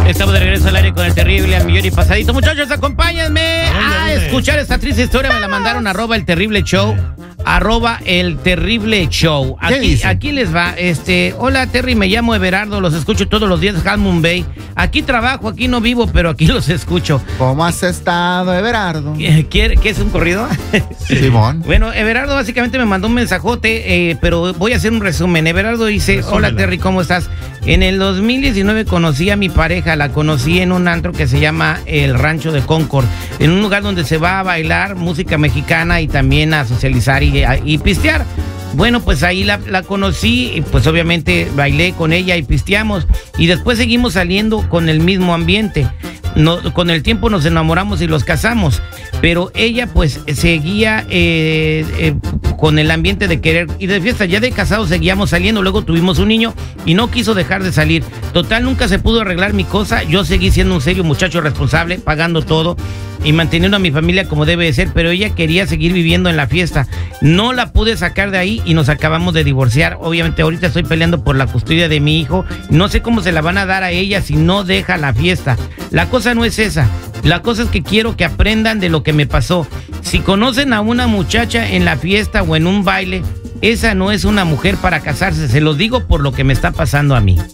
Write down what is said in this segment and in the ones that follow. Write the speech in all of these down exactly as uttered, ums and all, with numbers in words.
Estamos de regreso al aire con el terrible al millón y pasadito. Muchachos, acompáñenme a escuchar esta triste historia. Me la mandaron arroba el terrible show. Arroba el terrible show. Aquí, aquí les va. Este, hola Terry, me llamo Everardo, los escucho todos los días de Half Moon Bay. Aquí trabajo, aquí no vivo, pero aquí los escucho. ¿Cómo has estado, Everardo? ¿Qué, qué es un corrido? Simón. Bueno, Everardo básicamente me mandó un mensajote, eh, pero voy a hacer un resumen. Everardo dice, hola Terry, ¿cómo estás? En el dos mil diecinueve conocí a mi pareja, la conocí en un antro que se llama El Rancho de Concord, en un lugar donde se va a bailar música mexicana y también a socializar y, a, y pistear. Bueno, pues ahí la, la conocí y pues obviamente bailé con ella y pisteamos y después seguimos saliendo con el mismo ambiente. No, con el tiempo nos enamoramos y los casamos, pero ella pues seguía eh, eh, con el ambiente de querer ir de fiesta. Ya de casados seguíamos saliendo, luego tuvimos un niño y no quiso dejar de salir. Total, nunca se pudo arreglar mi cosa. Yo seguí siendo un serio muchacho responsable, pagando todo y manteniendo a mi familia como debe de ser, pero ella quería seguir viviendo en la fiesta. No la pude sacar de ahí y nos acabamos de divorciar. Obviamente ahorita estoy peleando por la custodia de mi hijo. No sé cómo se la van a dar a ella si no deja la fiesta. La cosa no es esa. La cosa es que quiero que aprendan de lo que me pasó. Si conocen a una muchacha en la fiesta o en un baile, esa no es una mujer para casarse. Se los digo por lo que me está pasando a mí.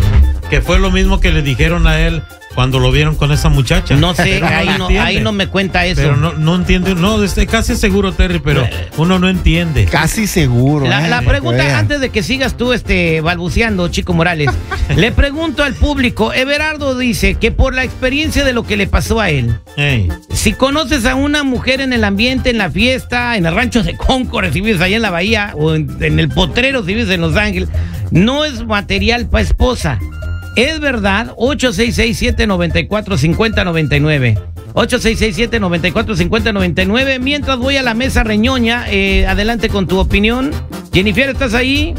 Que fue lo mismo que le dijeron a él cuando lo vieron con esa muchacha. No sé, ahí no, ahí no me cuenta eso. Pero no, no entiende, no, estoy casi seguro, Terry, pero uno no entiende. Casi seguro. La, eh, la pregunta, antes de que sigas tú este, balbuceando, Chico Morales, le pregunto al público, Everardo dice que por la experiencia de lo que le pasó a él, hey. Si conoces a una mujer en el ambiente, en la fiesta, en el rancho de Concord, si vives allá en la bahía, o en, en el Potrero, si vives en Los Ángeles, no es material para esposa. Es verdad. Ocho seis seis siete nueve cuatro cinco cero nueve nueve. ocho seis seis siete nueve cuatro cinco cero nueve nueve. Mientras voy a la mesa reñoña, eh, adelante con tu opinión. Jennifer, ¿estás ahí?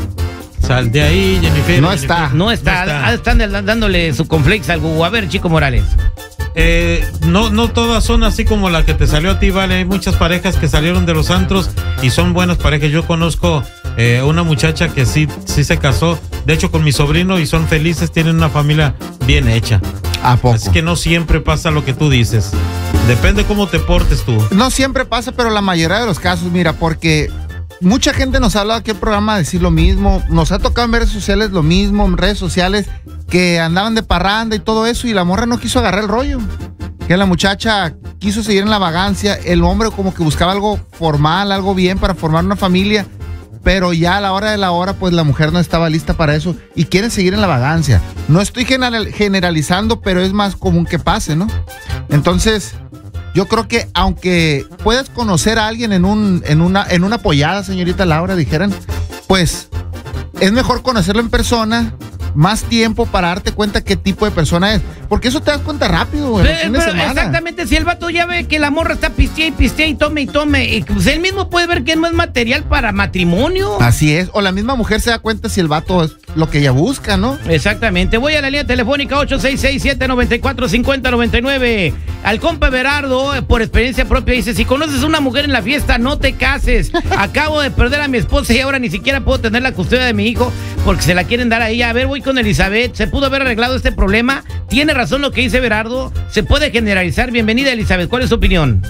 Sal de ahí, Jennifer. No está. Jennifer. No está. No está. Están dándole su conflex al Google. A ver, Chico Morales. Eh, no, no todas son así como la que te salió a ti, vale. Hay muchas parejas que salieron de los antros y son buenas parejas. Yo conozco eh, una muchacha que sí, sí se casó, de hecho con mi sobrino, y son felices, tienen una familia bien hecha. ¿A poco? Así que no siempre pasa lo que tú dices. Depende cómo te portes tú. No siempre pasa, pero la mayoría de los casos, mira, porque mucha gente nos ha hablado aquí en el programa de decir lo mismo. Nos ha tocado en redes sociales lo mismo, en redes sociales que andaban de parranda y todo eso, y la morra no quiso agarrar el rollo. Que la muchacha quiso seguir en la vagancia, el hombre como que buscaba algo formal, algo bien para formar una familia, pero ya a la hora de la hora, pues la mujer no estaba lista para eso y quieren seguir en la vagancia. No estoy general, generalizando, pero es más común que pase, ¿no? Entonces, yo creo que aunque puedas conocer a alguien en un, en una, en una pollada, señorita Laura, dijeran, pues es mejor conocerlo en persona, más tiempo para darte cuenta qué tipo de persona es. Porque eso te das cuenta rápido, güey. Pero, pero exactamente, si el vato ya ve que la morra está pistea y pistea y tome y tome, y pues él mismo puede ver que no es material para matrimonio. Así es, o la misma mujer se da cuenta si el vato es lo que ella busca, ¿no? Exactamente. Voy a la línea telefónica ocho seis seis siete nueve cuatro cinco cero nueve nueve. Al compa Everardo, por experiencia propia, dice, si conoces a una mujer en la fiesta, no te cases. Acabo de perder a mi esposa y ahora ni siquiera puedo tener la custodia de mi hijo porque se la quieren dar a ella. A ver, voy con Elizabeth. ¿Se pudo haber arreglado este problema? Tiene razón lo que dice Everardo. Se puede generalizar. Bienvenida, Elizabeth. ¿Cuál es su opinión?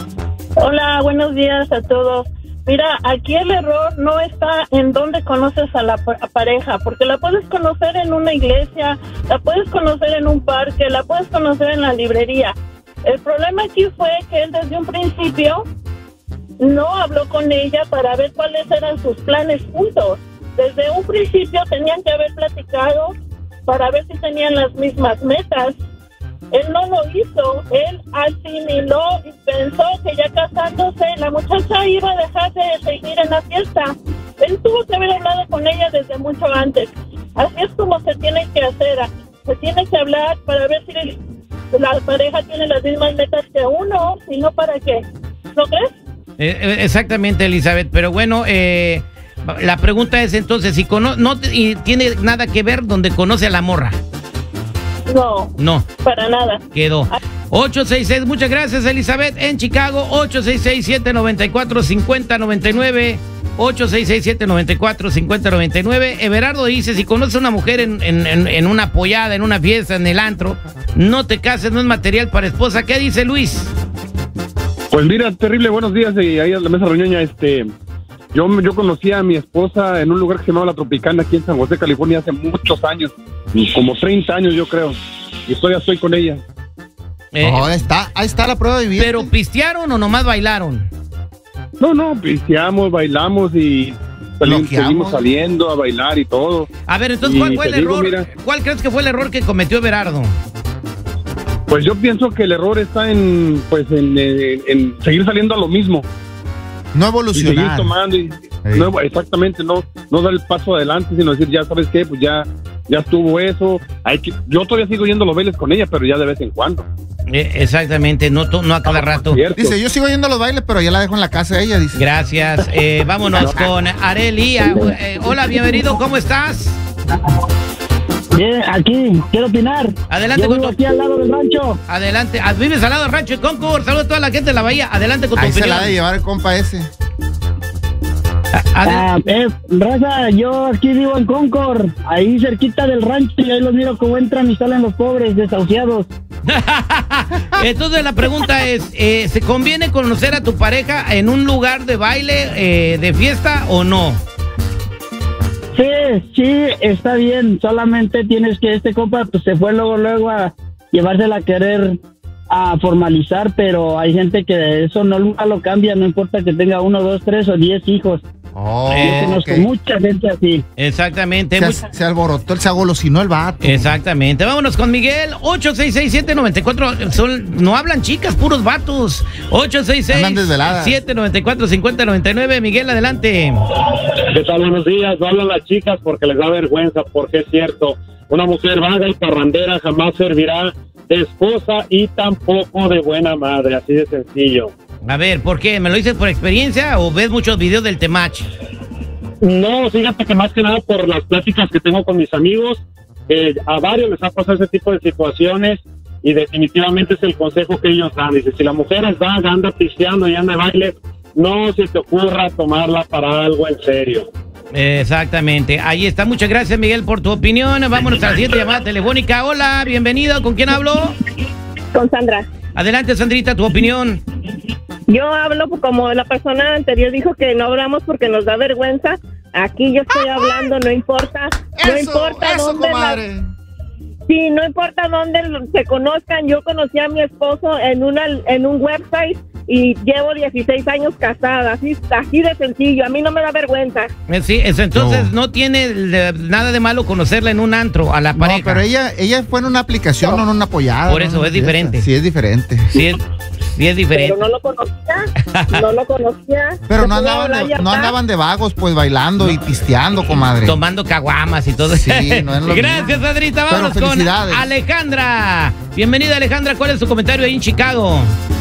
Hola, buenos días a todos. Mira, aquí el error no está en dónde conoces a la pareja, porque la puedes conocer en una iglesia, la puedes conocer en un parque, la puedes conocer en la librería. El problema aquí fue que él desde un principio no habló con ella para ver cuáles eran sus planes juntos. Desde un principio tenían que haber platicado para ver si tenían las mismas metas. Él no lo hizo, él asimiló y pensó que ya casándose la muchacha iba a dejar de seguir en la fiesta. Él tuvo que haber hablado con ella desde mucho antes. Así es como se tiene que hacer, se tiene que hablar para ver si la pareja tiene las mismas metas que uno, si no, ¿para qué? ¿No crees? Eh, exactamente, Elizabeth, pero bueno, eh, la pregunta es entonces, si cono no y tiene nada que ver donde conoce a la morra. No, no, para nada. Quedó. ocho seis seis, muchas gracias, Elizabeth, en Chicago. Ocho seis seis siete nueve cuatro cinco cero nueve nueve. ocho seis seis, siete nueve cuatro, cinco cero nueve nueve. Everardo dice, si conoces a una mujer en, en, en, en una pollada, en una fiesta, en el antro, no te cases, no es material para esposa. ¿Qué dice Luis? Pues mira, terrible, buenos días, y ahí a la mesa reñoña, este... Yo, yo conocí a mi esposa en un lugar que se llamaba La Tropicana, aquí en San José, California, hace muchos años, como treinta años yo creo, y todavía estoy con ella. Eh, oh, ahí está, ahí está la prueba de vida. ¿Pero pistearon o nomás bailaron? No, no, pisteamos, bailamos y salimos, seguimos saliendo a bailar y todo. A ver, entonces, ¿cuál fue el digo, error? Mira, ¿Cuál crees que fue el error que cometió Everardo? pues yo pienso que el error está en, pues, en, en, en seguir saliendo a lo mismo. No Y evolucionar. seguir tomando y, Sí. no, exactamente, no, no dar el paso adelante, sino decir, ya sabes qué, pues ya, ya estuvo eso. Hay que, yo todavía sigo yendo a los bailes con ella, pero ya de vez en cuando. Eh, exactamente, no, to- no a cada rato. Cierto. Dice, yo sigo yendo a los bailes, pero ya la dejo en la casa de ella, dice. Gracias. Eh, vámonos con Areli. Eh, hola, bienvenido, ¿cómo estás? Bien, aquí, quiero opinar. Adelante Yo con vivo tu- aquí al lado del rancho. Adelante. Ah, vives al lado del rancho de Concord. Saludos a toda la gente de la bahía. Adelante con tu Ahí se opinión. la ha de llevar el compa ese. Adel- Ah, eh, raza, yo aquí vivo en Concord, ahí cerquita del rancho, y ahí los miro cómo entran y salen los pobres desahuciados. Entonces la pregunta es, eh, ¿se conviene conocer a tu pareja en un lugar de baile, eh, de fiesta o no? Sí, sí, está bien, solamente tienes que, este compa pues se fue luego, luego a llevársela a querer a formalizar, pero hay gente que eso no nunca lo cambia, no importa que tenga uno, dos, tres o diez hijos. Oh, Eh, Yo conozco ok. mucha gente así. Exactamente. Se, muy- se alborotó, se agolosinó el vato. Exactamente. Vámonos con Miguel. ocho seis seis, siete nueve cuatro. Son, no hablan chicas, puros vatos. ocho seis seis, Andan desveladas. siete nueve cuatro, cinco cero nueve nueve. Miguel, adelante. ¿Qué tal? Buenos días. No hablan las chicas porque les da vergüenza, porque es cierto. Una mujer vaga y parrandera jamás servirá de esposa y tampoco de buena madre. Así de sencillo. A ver, ¿por qué? ¿Me lo dices por experiencia o ves muchos videos del Temach? No, fíjate que más que nada por las pláticas que tengo con mis amigos, eh, a varios les ha pasado ese tipo de situaciones y definitivamente es el consejo que ellos dan. Dice, si la mujer es vaga, anda pisteando y anda de baile, no se te ocurra tomarla para algo en serio. Exactamente. Ahí está. Muchas gracias, Miguel, por tu opinión. Vámonos a la siguiente llamada telefónica. Hola, bienvenido. ¿Con quién hablo? Con Sandra. Adelante, Sandrita, tu opinión. Yo hablo como la persona anterior dijo que no hablamos porque nos da vergüenza. Aquí yo estoy hablando, no importa, no importa eso, dónde comadre. la- sí, no importa dónde se conozcan. Yo conocí a mi esposo en una en un website y llevo dieciséis años casada, así, así de sencillo. A mí no me da vergüenza. Eh, Sí, es- entonces No. no, tiene de- nada de malo conocerla en un antro a la pareja. No, pero ella, ella fue en una aplicación, no en una apoyada. Por no eso en una es fiesta. diferente. Sí, es diferente. Sí es, sí es diferente. Pero no lo conocía, no lo conocía. Pero Se no pudo andaban, hablar de, ya no está. andaban de vagos, pues bailando y pisteando, comadre. Tomando caguamas y todo. Sí, no es lo Gracias, mismo. Sandrita. Pero Vámonos con felicidades. Alejandra. Bienvenida, Alejandra. ¿Cuál es tu comentario ahí en Chicago?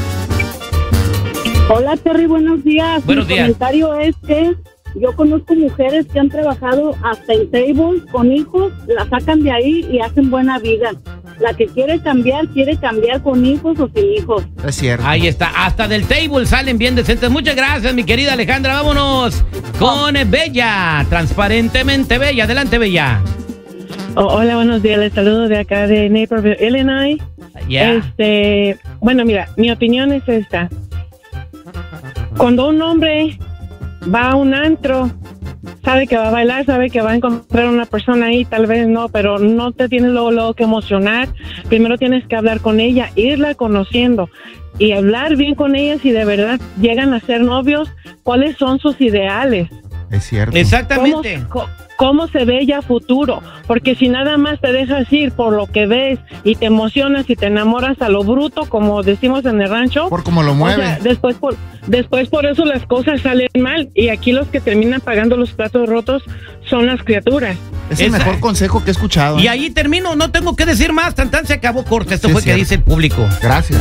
Hola Terry, buenos días. Buenos Mi días. comentario es que yo conozco mujeres que han trabajado hasta en tables con hijos, la sacan de ahí y hacen buena vida. La que quiere cambiar, quiere cambiar con hijos o sin hijos. Es cierto. Ahí está. Hasta del table salen bien decentes. Muchas gracias, mi querida Alejandra. Vámonos con Bella. Transparentemente Bella. Adelante, Bella. Oh, hola, buenos días. Les saludo de acá de Naperville, Illinois. Ya. Este, bueno, mira, mi opinión es esta. Cuando un hombre va a un antro, sabe que va a bailar, sabe que va a encontrar una persona ahí, tal vez no, pero no te tienes luego, luego que emocionar. Primero tienes que hablar con ella, irla conociendo y hablar bien con ella si de verdad llegan a ser novios, cuáles son sus ideales. Es cierto. Exactamente. ¿Cómo, co- cómo se ve ella a futuro? Porque si nada más te dejas ir por lo que ves y te emocionas y te enamoras a lo bruto, como decimos en el rancho, Por cómo lo o mueve. sea, después por después por eso las cosas salen mal y aquí los que terminan pagando los platos rotos son las criaturas. es el esa- mejor consejo que he escuchado. Y ¿eh? ahí termino. No tengo que decir más. Tan tan se acabó corte. Esto Sí, fue es que cierto. dice el público. Gracias.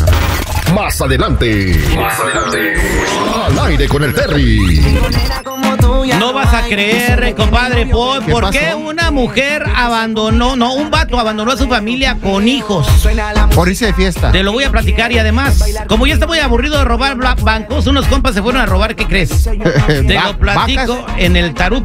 Más adelante. Más adelante. Al aire con el Terry. Como No vas a creer, compadre, ¿por, ¿Qué ¿por qué pasó? una mujer abandonó, no, un vato abandonó a su familia con hijos? Por irse de fiesta. Te lo voy a platicar y además, como ya está muy aburrido de robar bla- bancos, unos compas se fueron a robar, ¿qué crees? Te Va- lo platico vacas. en el Taruco.